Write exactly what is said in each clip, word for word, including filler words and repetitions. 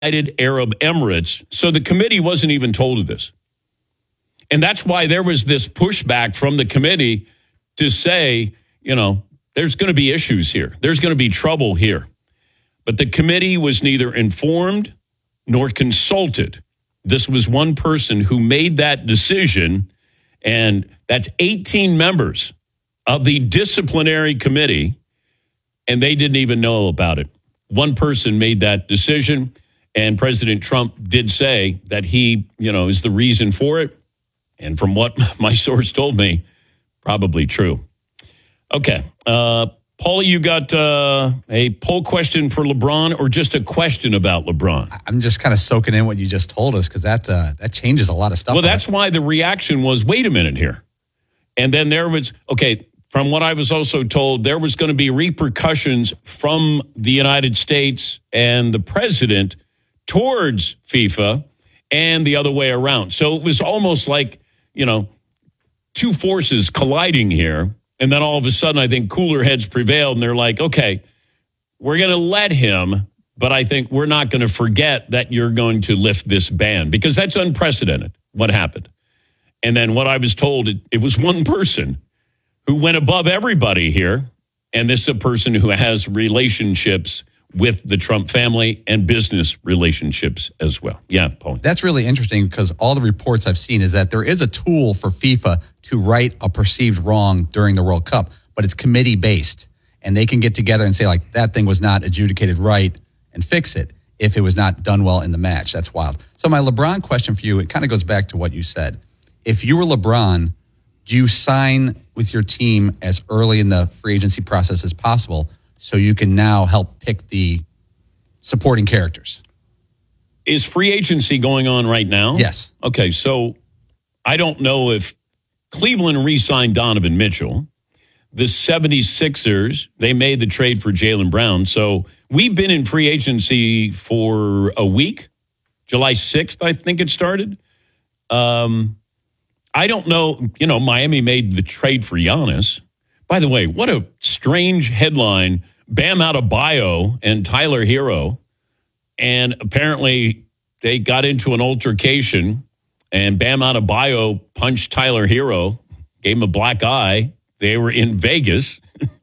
United Arab Emirates. So the committee wasn't even told of this. And that's why there was this pushback from the committee to say, you know, there's going to be issues here. There's going to be trouble here. But the committee was neither informed nor consulted. This was one person who made that decision, and that's eighteen members of the disciplinary committee, and they didn't even know about it. One person made that decision, and President Trump did say that he, you know, is the reason for it. And from what my source told me, probably true. Okay. Uh, Paulie, you got uh, a poll question for LeBron or just a question about LeBron? I'm just kind of soaking in what you just told us because that, uh, that changes a lot of stuff. Well, that's why the reaction was, wait a minute here. And then there was, okay, from what I was also told, there was going to be repercussions from the United States and the president towards FIFA and the other way around. So it was almost like, you know, two forces colliding here. And then all of a sudden, I think cooler heads prevailed. And they're like, okay, we're going to let him. But I think we're not going to forget that you're going to lift this ban because that's unprecedented what happened. And then what I was told, it, it was one person who went above everybody here. And this is a person who has relationships with the Trump family and business relationships as well. Yeah, Paul. That's really interesting because all the reports I've seen is that there is a tool for FIFA to right a perceived wrong during the World Cup, but it's committee based. And they can get together and say, like, that thing was not adjudicated right and fix it if it was not done well in the match. That's wild. So my LeBron question for you, it kind of goes back to what you said. If you were LeBron, do you sign with your team as early in the free agency process as possible so you can now help pick the supporting characters? Is free agency going on right now? Yes. Okay, so I don't know if Cleveland re-signed Donovan Mitchell. The seventy-sixers, they made the trade for Jaylen Brown. So we've been in free agency for a week. July sixth, I think it started. Um, I don't know. You know, Miami made the trade for Giannis. By the way, what a strange headline. Bam Adebayo and Tyler Hero. And apparently they got into an altercation and Bam Adebayo punched Tyler Hero, gave him a black eye. They were in Vegas.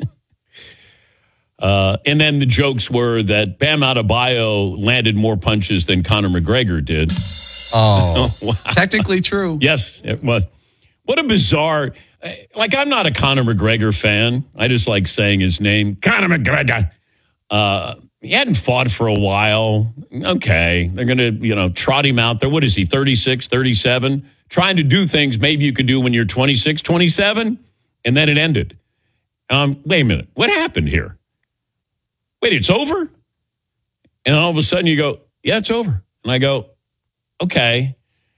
uh, and then the jokes were that Bam Adebayo landed more punches than Conor McGregor did. Oh, wow. Technically true. Yes, it was. What a bizarre, like, I'm not a Conor McGregor fan. I just like saying his name, Conor McGregor. Uh, he hadn't fought for a while. Okay, they're going to, you know, trot him out there. What is he, thirty-six, thirty-seven? Trying to do things maybe you could do when you're twenty-six, twenty-seven? And then it ended. Um, wait a minute. What happened here? Wait, it's over? And all of a sudden you go, yeah, it's over. And I go, okay.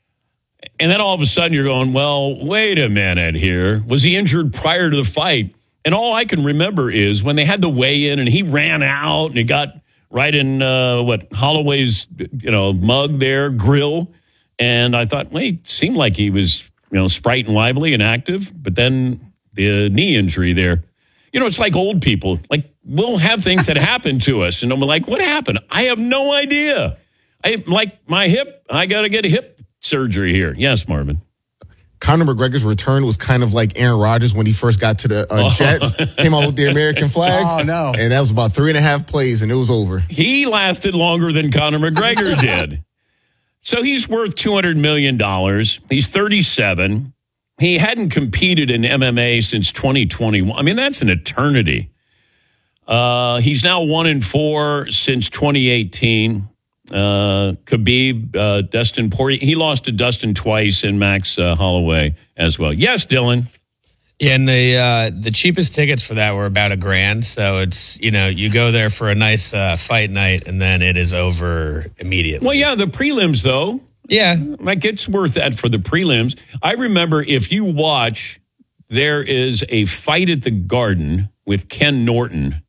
And then all of a sudden you're going, well, wait a minute here. Was he injured prior to the fight? And all I can remember is when they had the weigh-in and he ran out and he got right in, uh, what, Holloway's, you know, mug there, grill. And I thought, wait, seemed like he was, you know, sprite and lively and active. But then the knee injury there. You know, it's like old people. Like, we'll have things that happen to us. And I'm like, what happened? I have no idea. I like my hip. I got to get a hip surgery here. Yes, Marvin. Conor McGregor's return was kind of like Aaron Rodgers when he first got to the uh, oh. Jets. Came out with the American flag. Oh, no. And that was about three and a half plays, and it was over. He lasted longer than Conor McGregor did. So he's worth two hundred million dollars. He's thirty-seven. He hadn't competed in M M A since twenty twenty-one. I mean, that's an eternity. Uh, he's now one and four since twenty eighteen. Uh, Khabib, uh, Dustin Poirier. He lost to Dustin twice and Max uh, Holloway as well. Yes, Dylan. Yeah, and the uh, the cheapest tickets for that were about a grand. So it's, you know, you go there for a nice uh, fight night and then it is over immediately. Well, yeah, the prelims, though. Yeah. Like, it's worth that for the prelims. I remember if you watch, there is a fight at the Garden with Ken Norton,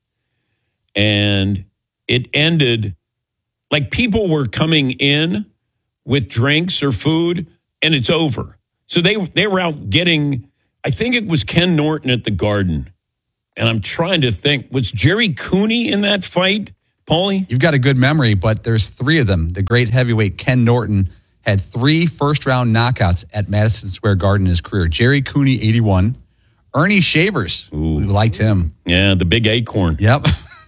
and it ended like people were coming in with drinks or food, and it's over. So they they were out getting, I think it was Ken Norton at the Garden. And I'm trying to think, was Jerry Cooney in that fight? Paulie? You've got a good memory, but there's three of them. The great heavyweight Ken Norton had three first-round knockouts at Madison Square Garden in his career. Jerry Cooney, eighty-one. Ernie Shavers, Ooh. we liked him. Yeah, the big acorn. Yep.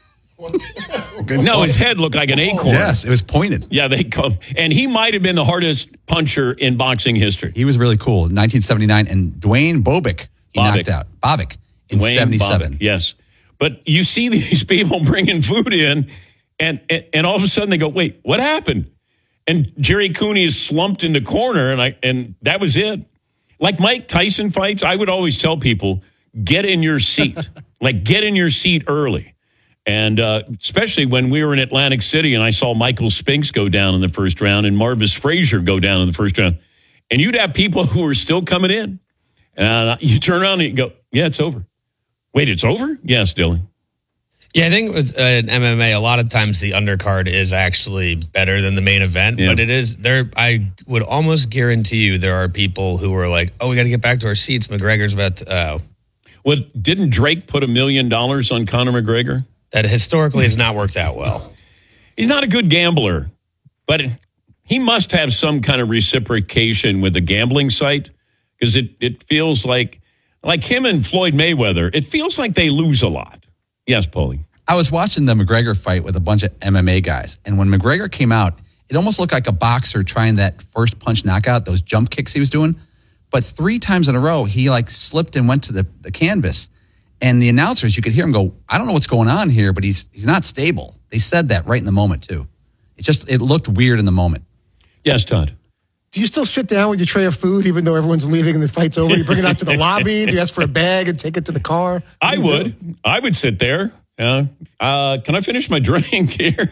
No, his head looked like an acorn. Yes, it was pointed. Yeah, they come. And he might have been the hardest puncher in boxing history. He was really cool. nineteen seventy-nine, and Dwayne Bobick, he Bobick. knocked out. Bobick in Dwayne seventy-seven. Bobick, yes. But you see these people bringing food in, and, and and all of a sudden they go, wait, what happened? And Jerry Cooney is slumped in the corner, and I and that was it. Like Mike Tyson fights, I would always tell people, get in your seat. Like, get in your seat early. And uh, especially when we were in Atlantic City and I saw Michael Spinks go down in the first round and Marvis Frazier go down in the first round. And you'd have people who were still coming in. And uh, you turn around and you go, yeah, it's over. Wait, it's over? Yes, Dylan. Yeah, I think with uh, M M A, a lot of times the undercard is actually better than the main event, Yeah. but it is there. I would almost guarantee you there are people who are like, "Oh, we got to get back to our seats." McGregor's about to, uh, Well, didn't Drake put a million dollars on Conor McGregor? that historically has not worked out well. He's not a good gambler, but he must have some kind of reciprocation with the gambling site because it, it feels like, like him and Floyd Mayweather, it feels like they lose a lot. Yes, Paulie. I was watching the McGregor fight with a bunch of M M A guys, and when McGregor came out, it almost looked like a boxer trying that first punch knockout, those jump kicks he was doing. But three times in a row, he like slipped and went to the, the canvas. And the announcers, you could hear him go, I don't know what's going on here, but he's he's not stable. They said that right in the moment, too. It just, it looked weird in the moment. Yes, Todd. Do you still sit down with your tray of food even though everyone's leaving and the fight's over? You bring it out to the lobby? Do you ask for a bag and take it to the car? I would. I would sit there. Yeah. Uh, can I finish my drink here?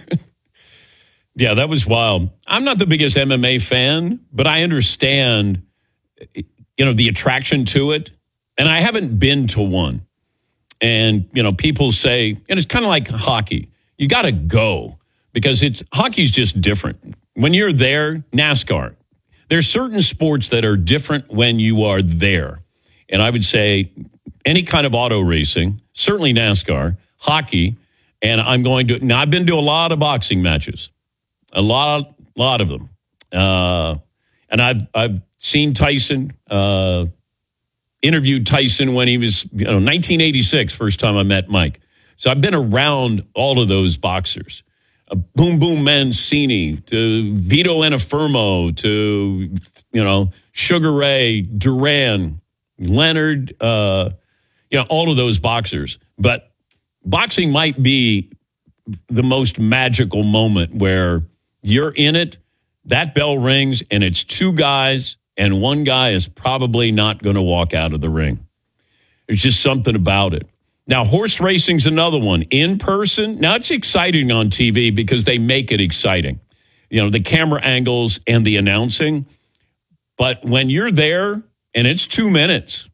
Yeah, that was wild. I'm not the biggest M M A fan, but I understand, you know, the attraction to it. And I haven't been to one. And, you know, people say, and it's kind of like hockey. You got to go because it's hockey's just different. When you're there, NASCAR, there's certain sports that are different when you are there. And I would say any kind of auto racing, certainly NASCAR, hockey, and I'm going to, now I've been to a lot of boxing matches, a lot, lot of them. Uh, and I've, I've seen Tyson, uh, interviewed Tyson when he was, you know, nineteen eighty-six, first time I met Mike. So I've been around all of those boxers. Uh, Boom Boom Mancini to Vito Anafermo to, you know, Sugar Ray, Duran, Leonard, uh, you know, all of those boxers. But boxing might be the most magical moment where you're in it, that bell rings, and it's two guys, and one guy is probably not going to walk out of the ring. There's just something about it. Now, horse racing's another one. In person, now it's exciting on T V because they make it exciting. You know, the camera angles and the announcing. But when you're there and it's two minutes,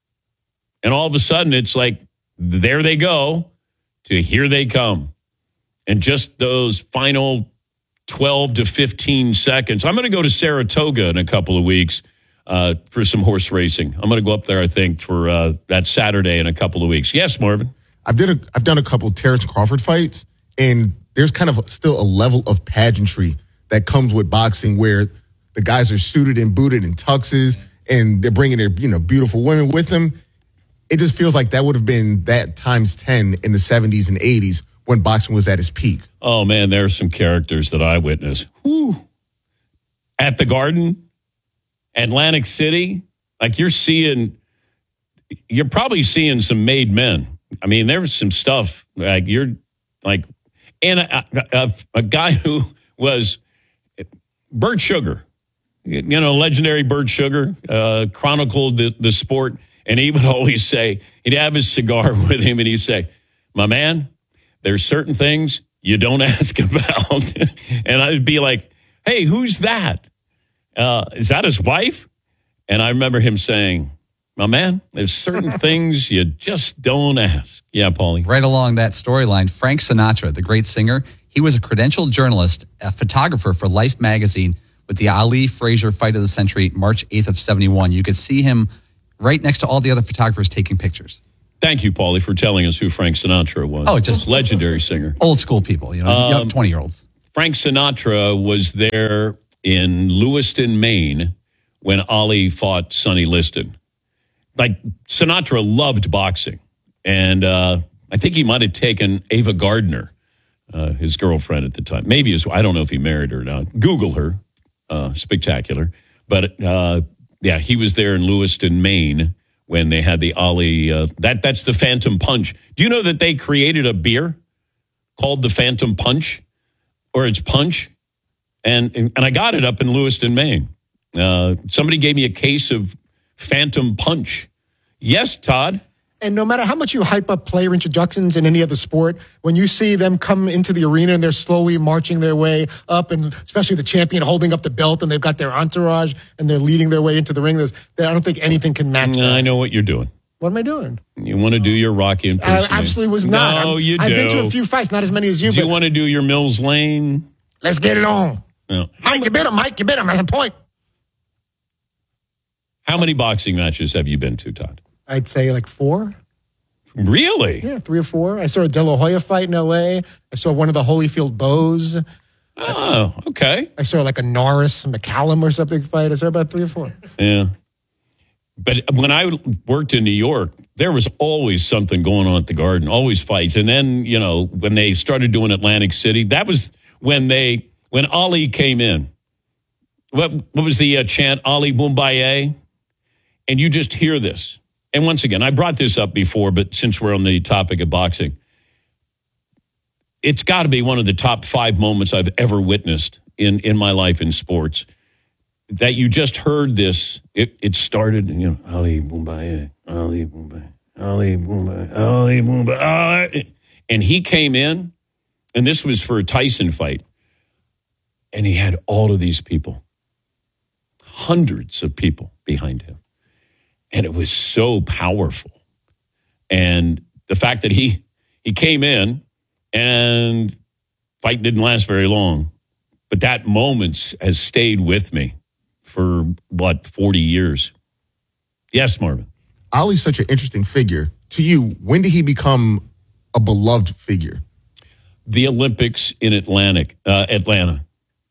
and all of a sudden it's like, there they go, to here they come. And just those final twelve to fifteen seconds. I'm going to go to Saratoga in a couple of weeks uh, for some horse racing. I'm going to go up there, I think, for uh, that Saturday in a couple of weeks. Yes, Marvin? I've done a, I've done a couple Terrence Crawford fights, and there's kind of still a level of pageantry that comes with boxing where the guys are suited and booted in tuxes, and they're bringing their, you know, beautiful women with them. It just feels like that would have been that times ten in the seventies and eighties when boxing was at its peak. Oh, man, there are some characters that I witnessed. Whew. At the Garden, Atlantic City, like you're seeing, you're probably seeing some made men. I mean, there was some stuff like you're like, and a, a, a guy who was Bert Sugar, you know, legendary Bert Sugar, uh, chronicled the, the sport. And he would always say, he'd have his cigar with him and he'd say, my man, there's certain things you don't ask about. And I'd be like, hey, who's that? Uh, is that his wife? And I remember him saying, my man, there's certain things you just don't ask. Yeah, Paulie. Right along that storyline, Frank Sinatra, the great singer, he was a credentialed journalist, a photographer for Life magazine with the Ali Frazier Fight of the Century, March eighth of seventy-one. You could see him right next to all the other photographers taking pictures. Thank you, Paulie, for telling us who Frank Sinatra was. Oh, just- legendary singer. Old school people, you know, young twenty-year-olds. Frank Sinatra was there in Lewiston, Maine, when Ali fought Sonny Liston. Like, Sinatra loved boxing. And uh, I think he might have taken Ava Gardner, uh, his girlfriend at the time. Maybe his, I don't know if he married her or not. Google her. Uh, spectacular. But, uh, yeah, he was there in Lewiston, Maine, when they had the Ali. Uh, that That's the Phantom Punch. Do you know that they created a beer called the Phantom Punch? Or it's Punch? And, and I got it up in Lewiston, Maine. Uh, somebody gave me a case of Phantom Punch. Yes, Todd? And no matter how much you hype up player introductions in any other sport, when you see them come into the arena and they're slowly marching their way up, and especially the champion holding up the belt and they've got their entourage and they're leading their way into the ring, there's, I don't think anything can match that. I know what you're doing. What am I doing? You want to do your Rocky I impersonation. absolutely was not. No, I'm- you do. I've been to a few fights, not as many as you, Do but you want to do your Mills Lane? let's get it on. No. Mike, you bit him, Mike, you bit him. That's a point. How many boxing matches have you been to, Todd? I'd say like four. Really? Yeah, three or four. I saw a De La Hoya fight in L A. I saw one of the Holyfield Bows. Oh, okay. I saw like a Norris McCallum or something fight. I saw about three or four. Yeah. But when I worked in New York, there was always something going on at the Garden, always fights. And then, you know, when they started doing Atlantic City, that was when they, when Ali came in. What, what was the uh, chant? Ali Boombaye? And you just hear this. And once again, I brought this up before, but since we're on the topic of boxing, it's got to be one of the top five moments I've ever witnessed in, in my life in sports. That you just heard this, it, it started, you know, Ali Boombaye, Ali Boombaye, Ali Boombaye, Ali Boombaye. And he came in, and this was for a Tyson fight, and he had all of these people, hundreds of people behind him. And it was so powerful. And the fact that he he came in and fight didn't last very long, but that moment has stayed with me for, what, forty years. Yes, Marvin. Ali's such an interesting figure. To you, when did he become a beloved figure? The Olympics in Atlantic, uh, Atlanta.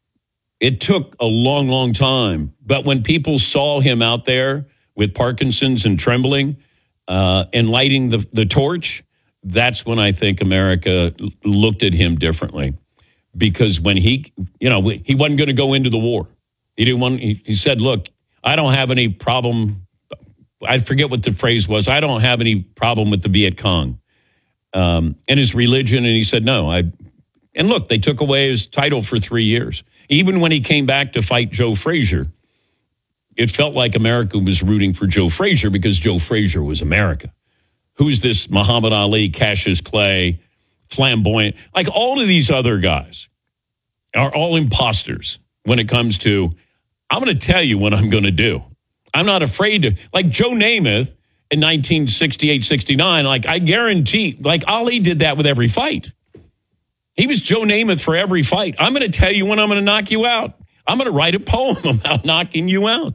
It took a long, long time. But when people saw him out there with Parkinson's and trembling uh, and lighting the, the torch, that's when I think America l- looked at him differently. Because when he, you know, he wasn't going to go into the war. He didn't want, he, he said, look, I don't have any problem. I forget what the phrase was. I don't have any problem with the Viet Cong um, and his religion. And he said, no, I, and look, they took away his title for three years. Even when he came back to fight Joe Frazier, it felt like America was rooting for Joe Frazier because Joe Frazier was America. Who's this Muhammad Ali, Cassius Clay, flamboyant? Like all of these other guys are all imposters when it comes to, I'm going to tell you what I'm going to do. I'm not afraid to, like Joe Namath in nineteen sixty-eight sixty-nine, like I guarantee, like Ali did that with every fight. He was Joe Namath for every fight. I'm going to tell you when I'm going to knock you out. I'm going to write a poem about knocking you out.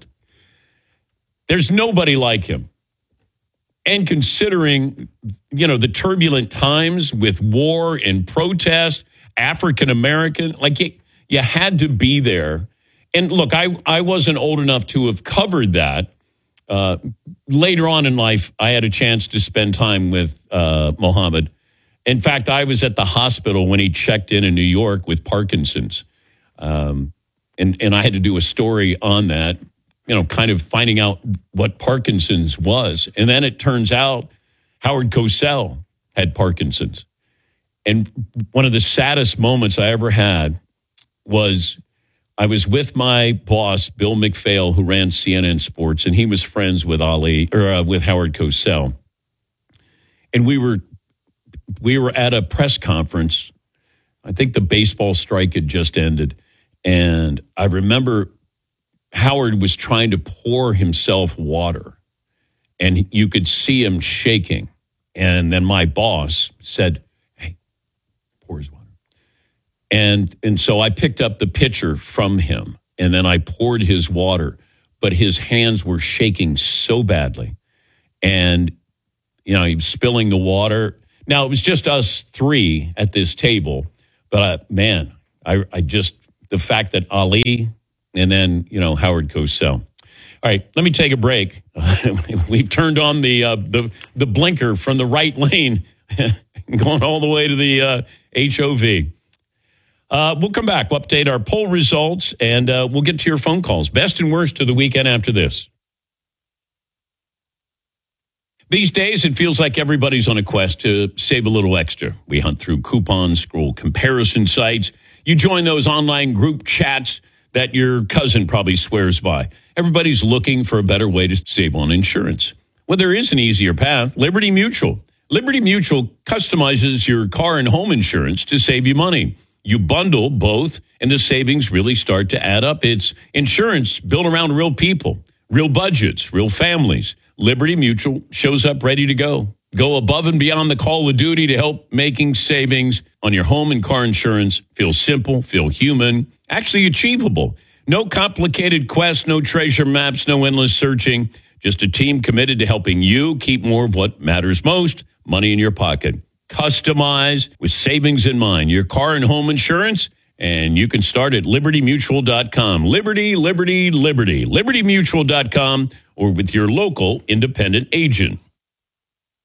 There's nobody like him. And considering, you know, the turbulent times with war and protest, African American, like you, you had to be there. And look, I, I wasn't old enough to have covered that. Uh, later on in life, I had a chance to spend time with uh, Muhammad. In fact, I was at the hospital when he checked in in New York with Parkinson's. Um, and, and I had to do a story on that, you know, kind of finding out what Parkinson's was. And then it turns out Howard Cosell had Parkinson's. And one of the saddest moments I ever had was I was with my boss, Bill McPhail, who ran C N N Sports, and he was friends with Ali or uh, with Howard Cosell. And we were we were at a press conference. I think the baseball strike had just ended. And I remember Howard was trying to pour himself water, and you could see him shaking. And then my boss said, hey, pour his water. And, and so I picked up the pitcher from him, and then I poured his water, but his hands were shaking so badly. And you know, he was spilling the water. Now, it was just us three at this table. But, uh, man, I, I just, the fact that Ali and then, you know, Howard Cosell. All right, let me take a break. We've turned on the, uh, the, the blinker from the right lane, going all the way to the uh, H O V. Uh, we'll come back. We'll update our poll results, and uh, we'll get to your phone calls. Best and worst of the weekend after this. These days, it feels like everybody's on a quest to save a little extra. We hunt through coupons, scroll comparison sites. You join those online group chats that your cousin probably swears by. Everybody's looking for a better way to save on insurance. Well, there is an easier path. Liberty Mutual. Liberty Mutual customizes your car and home insurance to save you money. You bundle both, and the savings really start to add up. It's insurance built around real people, real budgets, real families. Liberty Mutual shows up ready to go. Go above and beyond the call of duty to help making savings on your home and car insurance feel simple, feel human, actually achievable. No complicated quests, no treasure maps, no endless searching. Just a team committed to helping you keep more of what matters most, money in your pocket. Customize with savings in mind. Your car and home insurance, and you can start at liberty mutual dot com. Liberty, Liberty, Liberty. liberty mutual dot com or with your local independent agent.